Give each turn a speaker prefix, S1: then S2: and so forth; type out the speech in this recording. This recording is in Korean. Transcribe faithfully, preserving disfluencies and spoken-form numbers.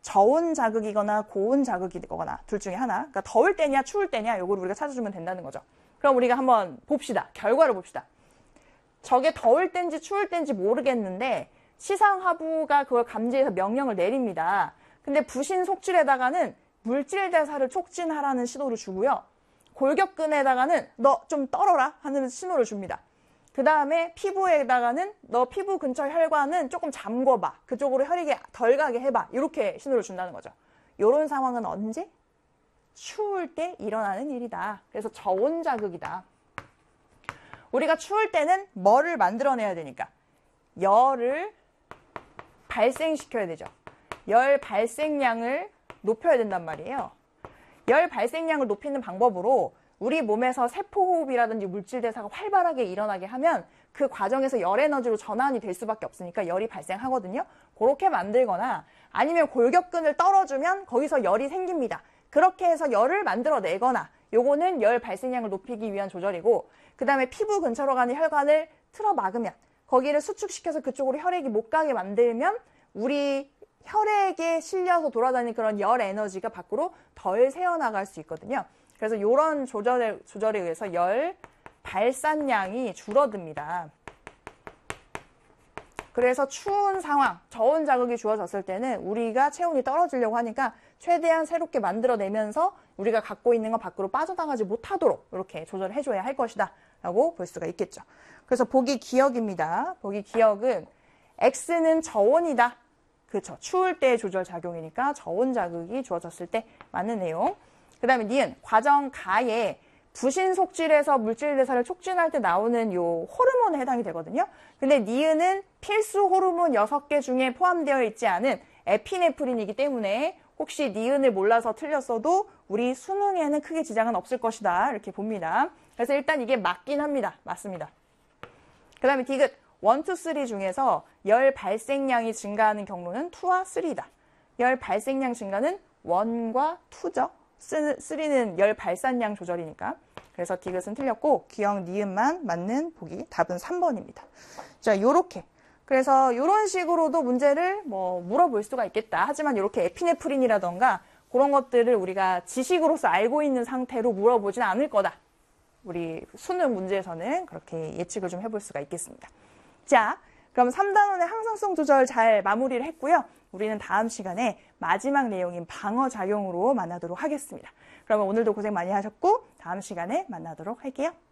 S1: 저온 자극이거나 고온 자극이거나 둘 중에 하나. 그러니까 더울 때냐 추울 때냐 요걸 우리가 찾아주면 된다는 거죠. 그럼 우리가 한번 봅시다. 결과를 봅시다. 저게 더울 땐지 추울 땐지 모르겠는데 시상하부가 그걸 감지해서 명령을 내립니다. 근데 부신 속질에다가는 물질 대사를 촉진하라는 신호를 주고요. 골격근에다가는 너 좀 떨어라 하는 신호를 줍니다. 그 다음에 피부에다가는 너 피부 근처 혈관은 조금 잠궈봐. 그쪽으로 혈액이 덜 가게 해봐. 이렇게 신호를 준다는 거죠. 이런 상황은 언제? 추울 때 일어나는 일이다. 그래서 저온 자극이다. 우리가 추울 때는 뭐를 만들어내야 되니까? 열을 발생시켜야 되죠. 열 발생량을 높여야 된단 말이에요. 열 발생량을 높이는 방법으로 우리 몸에서 세포호흡이라든지 물질 대사가 활발하게 일어나게 하면 그 과정에서 열 에너지로 전환이 될 수밖에 없으니까 열이 발생하거든요. 그렇게 만들거나 아니면 골격근을 떨어주면 거기서 열이 생깁니다. 그렇게 해서 열을 만들어내거나 요거는 열 발생량을 높이기 위한 조절이고 그 다음에 피부 근처로 가는 혈관을 틀어 막으면 거기를 수축시켜서 그쪽으로 혈액이 못 가게 만들면 우리 혈액에 실려서 돌아다니는 그런 열 에너지가 밖으로 덜 새어나갈 수 있거든요. 그래서 이런 조절에, 조절에 의해서 열 발산량이 줄어듭니다. 그래서 추운 상황, 저온 자극이 주어졌을 때는 우리가 체온이 떨어지려고 하니까 최대한 새롭게 만들어내면서 우리가 갖고 있는 거 밖으로 빠져나가지 못하도록 이렇게 조절을 해줘야 할 것이다 라고 볼 수가 있겠죠. 그래서 보기 기억입니다. 보기 기억은 X는 저온이다. 그렇죠. 추울 때 조절 작용이니까 저온 자극이 주어졌을 때 맞는 내용. 그 다음에 니은, 과정 가에 부신 속질에서 물질 대사를 촉진할 때 나오는 요 호르몬에 해당이 되거든요. 근데 니은은 필수 호르몬 여섯 개 중에 포함되어 있지 않은 에피네프린이기 때문에 혹시 니은을 몰라서 틀렸어도 우리 수능에는 크게 지장은 없을 것이다. 이렇게 봅니다. 그래서 일단 이게 맞긴 합니다. 맞습니다. 그 다음에 디귿, 일, 이, 삼 중에서 열 발생량이 증가하는 경로는 이와 삼이다. 열 발생량 증가는 일과 이죠. 삼은 열 발산량 조절이니까. 그래서 디귿은 틀렸고 기억 니은만 맞는 보기 답은 삼 번입니다. 자, 요렇게. 그래서 이런 식으로도 문제를 뭐 물어볼 수가 있겠다. 하지만 이렇게 에피네프린이라던가 그런 것들을 우리가 지식으로서 알고 있는 상태로 물어보진 않을 거다. 우리 수능 문제에서는 그렇게 예측을 좀 해볼 수가 있겠습니다. 자, 그럼 삼 단원의 항상성 조절 잘 마무리를 했고요. 우리는 다음 시간에 마지막 내용인 방어작용으로 만나도록 하겠습니다. 그러면 오늘도 고생 많이 하셨고 다음 시간에 만나도록 할게요.